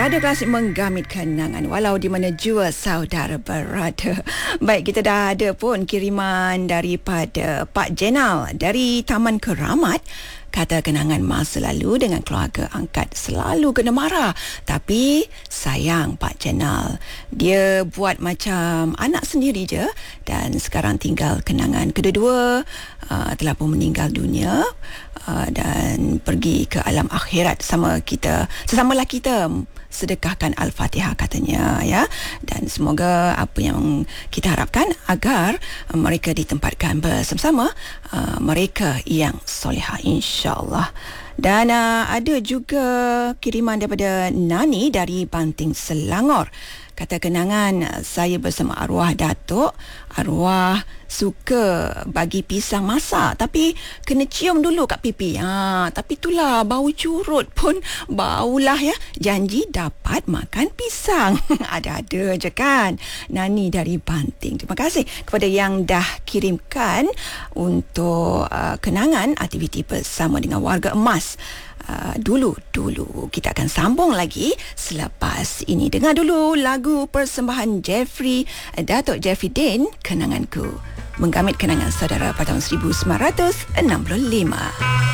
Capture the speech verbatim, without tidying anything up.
Radio Klasik menggamit kenangan walau di mana jua saudara berada. Baik, kita dah ada pun kiriman daripada Pak Jenal dari Taman Keramat. Kata kenangan masa lalu dengan keluarga angkat selalu kena marah. Tapi sayang Pak Jenal, dia buat macam anak sendiri je. Dan sekarang tinggal kenangan kedua-dua uh, telah pun meninggal dunia uh, dan pergi ke alam akhirat sama kita. Sesamalah kita sedekahkan Al-Fatihah katanya, ya. Dan semoga apa yang kita harapkan agar uh, mereka ditempatkan bersama-sama uh, mereka yang solehah, insya-Allah. Dan uh, ada juga kiriman daripada Nani dari Banting Selangor. Kata kenangan, saya bersama arwah Datuk. Arwah suka bagi pisang masak, tapi kena cium dulu kat pipi. Ha, tapi itulah bau curut pun baulah, ya. Janji dapat makan pisang. Ada-ada je kan. Nani dari Banting. Terima kasih kepada yang dah kirimkan untuk uh, kenangan aktiviti bersama dengan warga emas. Uh, dulu-dulu. Kita akan sambung lagi selepas ini. Dengar dulu lagu persembahan Jeffrey, Datuk Jeffrey Din, Kenanganku. Menggamit kenangan saudara pada tahun seribu sembilan ratus enam puluh lima.